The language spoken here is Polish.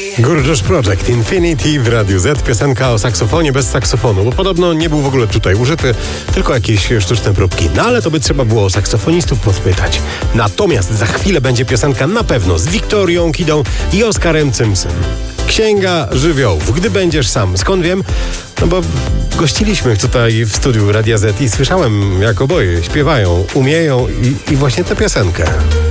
Gorgeous Project Infinity w Radiu Z. Piosenka o saksofonie bez saksofonu, bo podobno nie był w ogóle tutaj użyty, tylko jakieś sztuczne próbki. No ale to by trzeba było o saksofonistów podpytać. Natomiast za chwilę będzie piosenka na pewno z Wiktorią Kidą i Oskarem Cymsem. Księga żywiołów. Gdy będziesz sam. Skąd wiem? No bo gościliśmy tutaj w studiu Radia Z i słyszałem, jak oboje śpiewają, umieją i właśnie tę piosenkę.